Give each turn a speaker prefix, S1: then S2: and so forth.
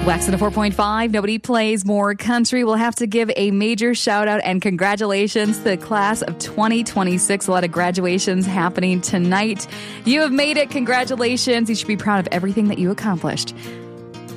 S1: Wax at a 4.5. Nobody plays more country. We'll have to give a major shout out and congratulations to the class of 2026. A lot of graduations happening tonight. You have made it. Congratulations. You should be proud of everything that you accomplished.